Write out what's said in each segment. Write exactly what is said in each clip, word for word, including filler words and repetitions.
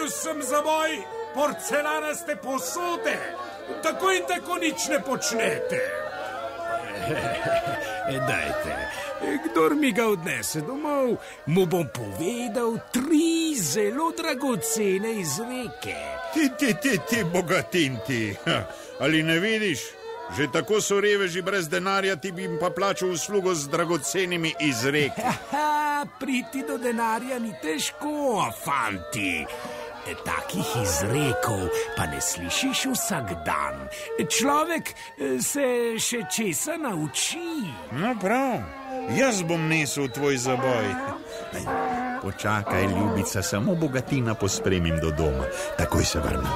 Naredil sem zaboj porcelanaste posode. Tako in tako nič ne počnete. Dajte, kdor mi ga odnese domov, mu bom povedal tri zelo dragocene izreke. Ti, ti, ti, ti, Bogatin ti. Ali ne vidiš? Že tako so reveži brez denarja, ti bi jim pa plačal uslugo z dragocenimi izreki. Haha, priti do denarja ni težko, fanti. Takih izrekov pa ne slišiš vsak dan. Človek se še česa nauči. No prav, jaz bom nesel tvoj zaboj. Počakaj, ljubica, samo Bogatina pospremim do doma. Takoj se vrnem.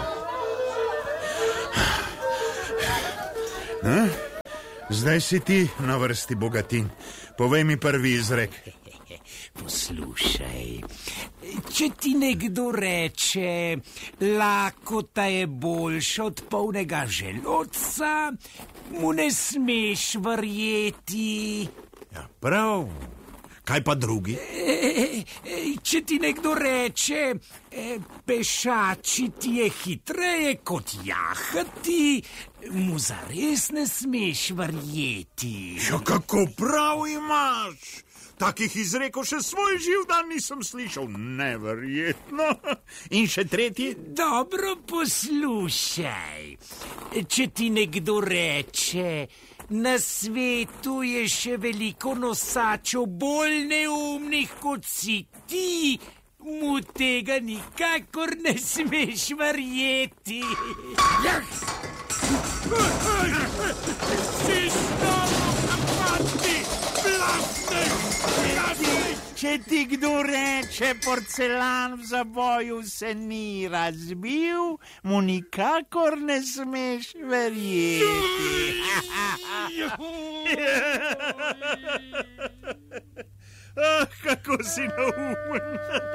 Ha? Zdaj si ti na vrsti, Bogatin. Povej mi prvi izrek. Poslušaj, če ti nekdo reče, lakota je boljša od polnega želodca, mu ne smeš verjeti. Ja, prav. Kaj pa drugi? E, e, če ti nekdo reče, e, pešačiti je hitreje kot jahati, mu zares ne smeš verjeti. Ja, kako prav imaš! Takih izrekov še svoj živ dan nisem slišal. Neverjetno. In še tretji? Dobro poslušaj. Če ti nekdo reče, na svetu je še veliko nosačev bolj neumnih kot si ti, mu tega nikakor ne smeš verjeti. Yes! Če ti kdo reče, porcelan v zaboju se ni razbil, mu nikakor ne smeš verjeti. Ah, kako si neumen.